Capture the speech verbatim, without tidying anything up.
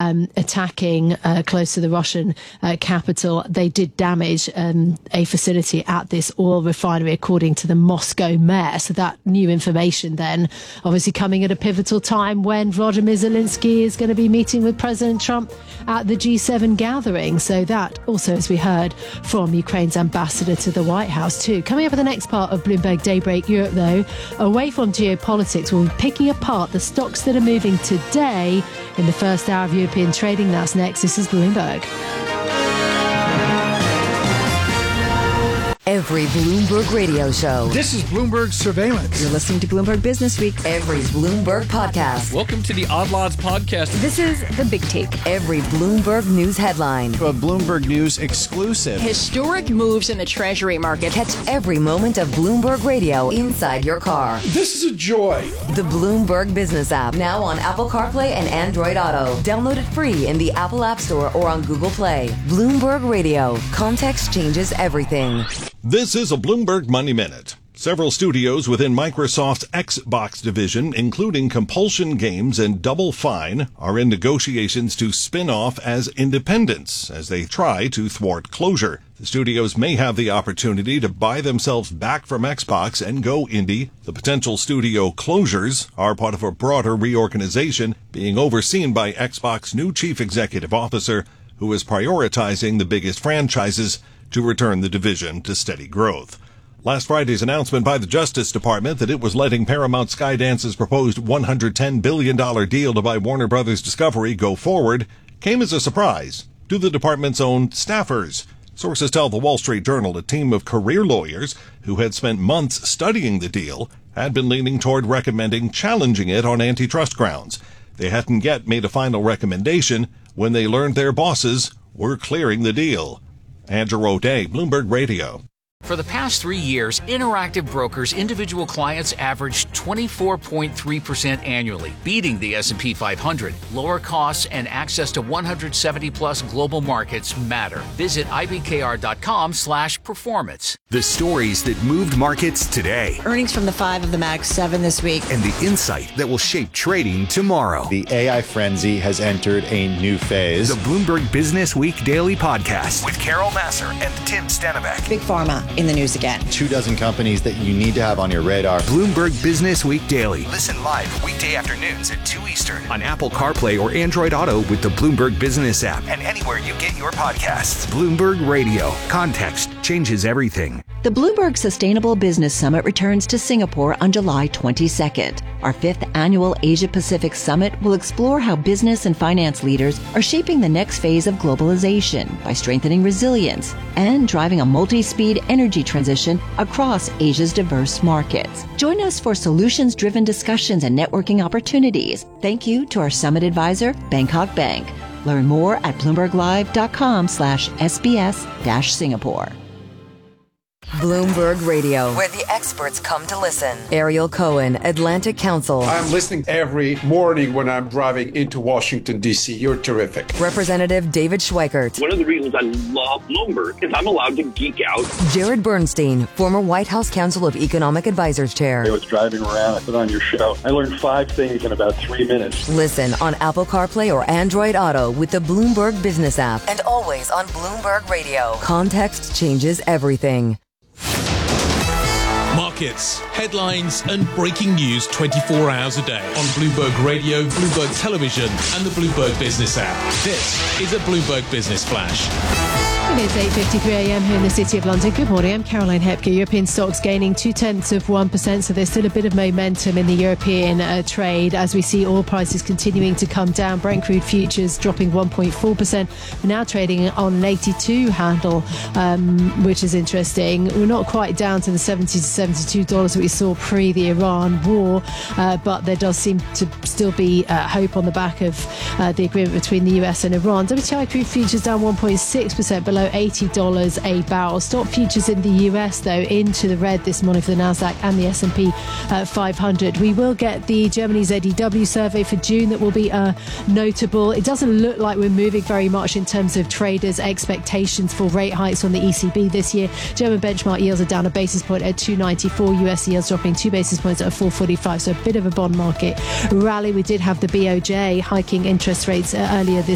um, attacking uh, close to the Russian uh, capital. They did damage um, a facility at this oil refinery, according to the Moscow mayor. So that new information then obviously coming at a pivotal time when Volodymyr Zelensky is going to be meeting with President Trump at the G seven gathering. So that also, as we heard from Ukraine's ambassador to the White House too. Coming up at the next part of Bloomberg Daybreak Europe, though, away from geopolitics, we'll be picking apart the stocks that are moving today in the first hour of European trading. That's next. This is Bloomberg. Every Bloomberg radio show. This is Bloomberg Surveillance. You're listening to Bloomberg Business Week. Every Bloomberg podcast. Welcome to the Odd Lots podcast. This is The Big Take. Every Bloomberg News headline. A Bloomberg News exclusive. Historic moves in the Treasury market. Catch every moment of Bloomberg Radio inside your car. This is a joy. The Bloomberg Business app. Now on Apple CarPlay and Android Auto. Download it free in the Apple App Store or on Google Play. Bloomberg Radio. Context changes everything. This is a Bloomberg Money Minute. Several studios within Microsoft's Xbox division, including Compulsion Games and Double Fine, are in negotiations to spin off as independents as they try to thwart closure. The studios may have the opportunity to buy themselves back from Xbox and go indie. The potential studio closures are part of a broader reorganization being overseen by Xbox's new chief executive officer, who is prioritizing the biggest franchises to return the division to steady growth. Last Friday's announcement by the Justice Department that it was letting Paramount Skydance's proposed one hundred ten billion dollars deal to buy Warner Brothers Discovery go forward came as a surprise to the department's own staffers. Sources tell the Wall Street Journal a team of career lawyers who had spent months studying the deal had been leaning toward recommending challenging it on antitrust grounds. They hadn't yet made a final recommendation when they learned their bosses were clearing the deal. Andrew O'Day, Bloomberg Radio. For the past three years, Interactive Brokers individual clients averaged twenty-four point three percent annually, beating the S and P five hundred. Lower costs and access to one hundred seventy plus global markets matter. Visit ibkr.com slash performance. The stories that moved markets today. Earnings from the five of the Mag seven this week. And the insight that will shape trading tomorrow. The A I frenzy has entered a new phase. The Bloomberg Business Week Daily Podcast with Carol Massar and Tim Stenbeck. Big Pharma in the news again. Two dozen companies that you need to have on your radar. Bloomberg Business Week Daily. Listen live weekday afternoons at two Eastern on Apple CarPlay or Android Auto with the Bloomberg Business app and anywhere you get your podcasts. Bloomberg Radio. Context changes everything. The Bloomberg Sustainable Business Summit returns to Singapore on July twenty-second. Our fifth annual Asia-Pacific Summit will explore how business and finance leaders are shaping the next phase of globalization by strengthening resilience and driving a multi-speed energy transition across Asia's diverse markets. Join us for solutions-driven discussions and networking opportunities. Thank you to our summit advisor, Bangkok Bank. Learn more at bloomberglive.com slash SBS dash Singapore. Bloomberg Radio, where the experts come to listen. Ariel Cohen, Atlantic Council. I'm listening every morning when I'm driving into Washington, D C. You're terrific. Representative David Schweikert. One of the reasons I love Bloomberg is I'm allowed to geek out. Jared Bernstein, former White House Council of Economic Advisors Chair. I was driving around, I put on your show. I learned five things in about three minutes. Listen on Apple CarPlay or Android Auto with the Bloomberg Business app and always on Bloomberg Radio. Context changes everything. Markets, headlines, and breaking news twenty-four hours a day on Bloomberg Radio, Bloomberg Television, and the Bloomberg Business app. This is a Bloomberg Business Flash. It is eight fifty-three a.m. here in the City of London. Good morning, I'm Caroline Hepker. European stocks gaining two-tenths of one percent, so there's still a bit of momentum in the European uh, trade as we see oil prices continuing to come down. Brent crude futures dropping one point four percent. We're now trading on an eighty-two handle, um, which is interesting. We're not quite down to the seventy to seventy-two dollars that we saw pre the Iran war, uh, but there does seem to still be uh, hope on the back of uh, the agreement between the U S and Iran. W T I crude futures down one point six percent, below eighty dollars a barrel. Stock futures in the U S, though, into the red this morning for the Nasdaq and the S and P uh, five hundred. We will get the Germany Z E W survey for June that will be uh, notable. It doesn't look like we're moving very much in terms of traders' expectations for rate hikes on the E C B this year. German benchmark yields are down a basis point at two ninety-four. U S yields dropping two basis points at four forty-five. So a bit of a bond market rally. We did have the B O J hiking interest rates uh, earlier this